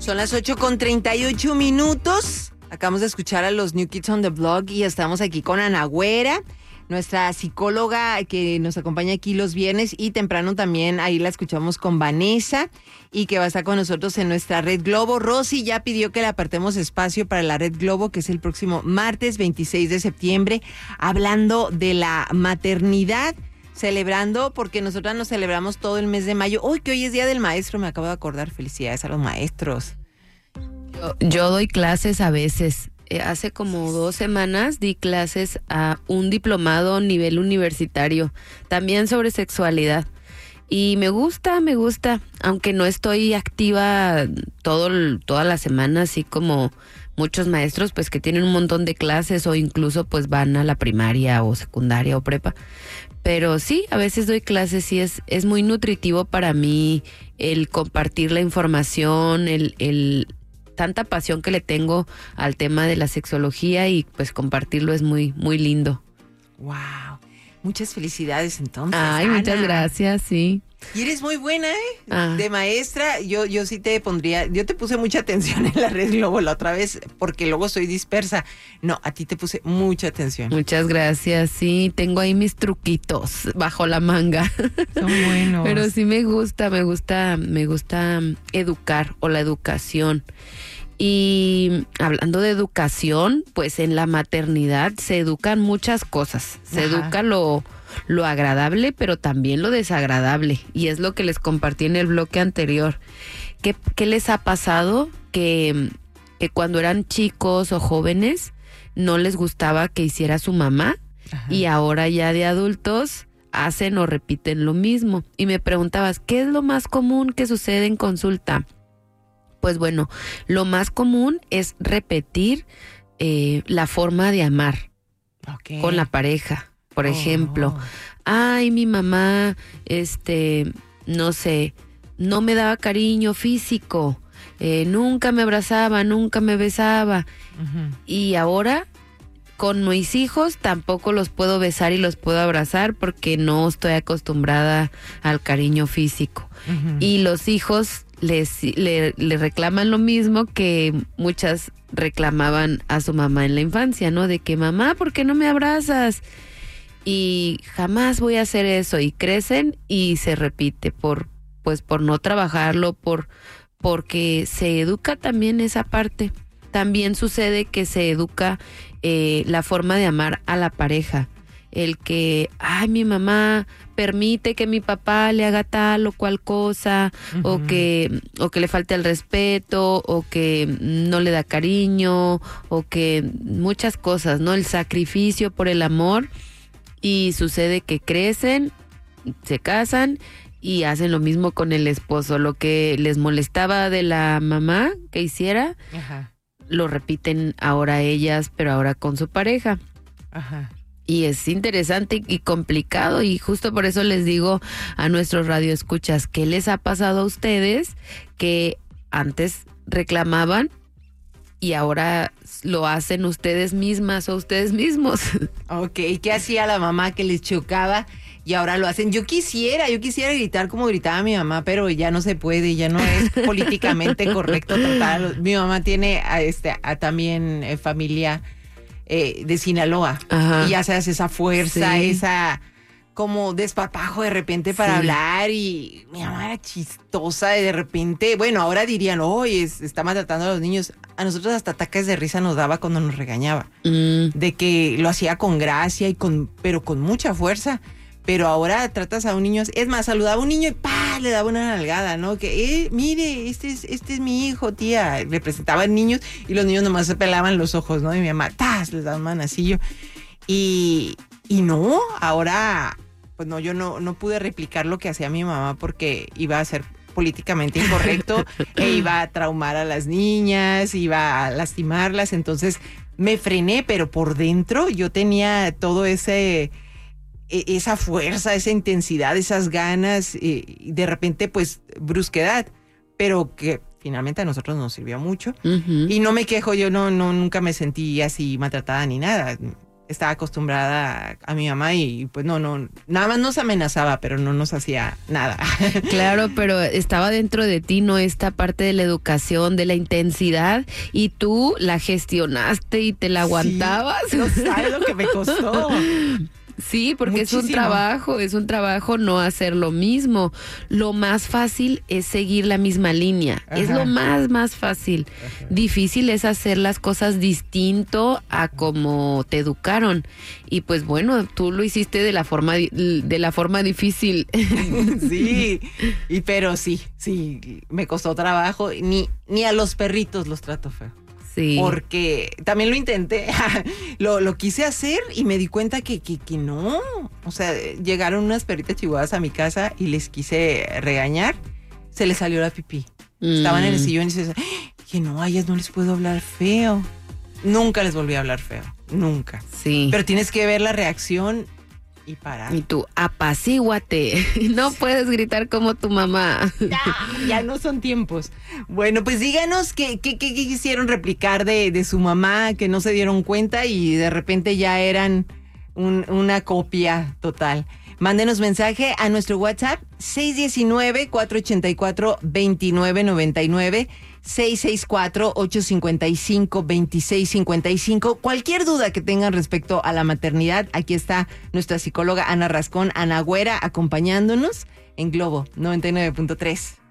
Son las 8:38. Acabamos de escuchar a los New Kids on the Block y estamos aquí con Ana Güera, nuestra psicóloga que nos acompaña aquí los viernes, y temprano también ahí la escuchamos con Vanessa y que va a estar con nosotros en nuestra Red Globo. Rosy ya pidió que le apartemos espacio para la Red Globo, que es el próximo martes 26 de septiembre, hablando de la maternidad, celebrando, porque nosotras nos celebramos todo el mes de mayo. Uy, que hoy es Día del Maestro, me acabo de acordar. Felicidades a los maestros. Yo doy clases a veces. Hace como 2 semanas di clases a un diplomado nivel universitario, también sobre sexualidad. Y me gusta, aunque no estoy activa toda la semana, así como muchos maestros pues que tienen un montón de clases o incluso pues van a la primaria o secundaria o prepa. Pero sí, a veces doy clases y es muy nutritivo para mí el compartir la información, el tanta pasión que le tengo al tema de la sexología, y pues compartirlo es muy, muy lindo. Wow. Muchas felicidades entonces. Ay, Ana. Muchas gracias, sí. Y eres muy buena, de maestra. Yo sí te pondría, yo te puse mucha atención en la Red Globo la otra vez, porque luego soy dispersa. No, a ti te puse mucha atención. Muchas gracias, sí, tengo ahí mis truquitos bajo la manga. Son buenos. Pero sí me gusta educar, o la educación. Y hablando de educación, pues en la maternidad se educan muchas cosas. Se educa lo agradable, pero también lo desagradable. Y es lo que les compartí en el bloque anterior. ¿Qué les ha pasado? Que cuando eran chicos o jóvenes no les gustaba que hiciera su mamá. Ajá. Y ahora ya de adultos hacen o repiten lo mismo. Y me preguntabas, ¿qué es lo más común que sucede en consulta? Pues bueno, lo más común es repetir la forma de amar con la pareja. Por ejemplo, ay, mi mamá, no sé, no me daba cariño físico, nunca me abrazaba, nunca me besaba. Uh-huh. Y ahora, con mis hijos, tampoco los puedo besar y los puedo abrazar porque no estoy acostumbrada al cariño físico. Uh-huh. Y los hijos le reclaman lo mismo que muchas reclamaban a su mamá en la infancia, ¿no? De que, mamá, ¿por qué no me abrazas? Y jamás voy a hacer eso, y crecen y se repite por no trabajarlo, porque se educa también esa parte. También sucede que se educa la forma de amar a la pareja. El que, ay, mi mamá permite que mi papá le haga tal o cual cosa, uh-huh. o que le falte el respeto, o que no le da cariño, o que muchas cosas, ¿no? El sacrificio por el amor. Y sucede que crecen, se casan y hacen lo mismo con el esposo. Lo que les molestaba de la mamá que hiciera, ajá, lo repiten ahora ellas, pero ahora con su pareja. Ajá. Y es interesante y complicado, y justo por eso les digo a nuestros radioescuchas, ¿qué les ha pasado a ustedes que antes reclamaban y ahora lo hacen ustedes mismas o ustedes mismos? Ok, ¿qué hacía la mamá que les chocaba y ahora lo hacen? Yo quisiera gritar como gritaba mi mamá, pero ya no se puede, ya no es políticamente correcto tratar. Mi mamá tiene también familia de Sinaloa. Ajá. Y ya se hace esa fuerza, sí, esa como desparpajo de repente para, sí, hablar, y mi mamá era chistosa y de repente, bueno, ahora dirían, oye, está maltratando a los niños. A nosotros hasta ataques de risa nos daba cuando nos regañaba, de que lo hacía con gracia pero con mucha fuerza. Pero ahora tratas a un niño, es más, saludaba a un niño y ¡pah!, le daba una nalgada, ¿no? Que, mire, este es mi hijo, tía. Le presentaban niños y los niños nomás se pelaban los ojos, ¿no? Y mi mamá, ¡tas!, les daba un manacillo. Y no, ahora, pues no, yo no pude replicar lo que hacía mi mamá porque iba a ser políticamente incorrecto e iba a traumar a las niñas, iba a lastimarlas. Entonces me frené, pero por dentro yo tenía todo esa fuerza, esa intensidad, esas ganas, y de repente pues brusquedad, pero que finalmente a nosotros nos sirvió mucho. Uh-huh. Y no me quejo, yo nunca me sentí así maltratada ni nada. estaba acostumbrada a mi mamá y pues no, nada más nos amenazaba, pero no nos hacía nada. Claro, pero estaba dentro de ti, ¿no? Esta parte de la educación, de la intensidad, y tú la gestionaste y te la aguantabas. Sí, no sabes lo que me costó. Sí, porque Muchísimo. es un trabajo no hacer lo mismo. Lo más fácil es seguir la misma línea. Ajá. Es lo más fácil. Ajá. Difícil es hacer las cosas distinto a como te educaron. Y pues bueno, tú lo hiciste de la forma difícil. Sí, pero sí, me costó trabajo. Ni a los perritos los trato feo. Sí. Porque también lo intenté, lo quise hacer y me di cuenta que no. O sea, llegaron unas perritas chihuahuas a mi casa y les quise regañar. Se les salió la pipí. Estaban en el sillón y dije, no, a ellas no les puedo hablar feo. Nunca les volví a hablar feo, nunca. Sí. Pero tienes que ver la reacción y parar. Y tú, apacíguate. No puedes gritar como tu mamá. Ya no son tiempos. Bueno, pues díganos qué quisieron replicar de su mamá, que no se dieron cuenta y de repente ya eran una copia total. Mándenos mensaje a nuestro WhatsApp 619-484-2999, 664-855-2655. Cualquier duda que tengan respecto a la maternidad, aquí está nuestra psicóloga Ana Rascón, Ana Güera, acompañándonos en Globo 99.3.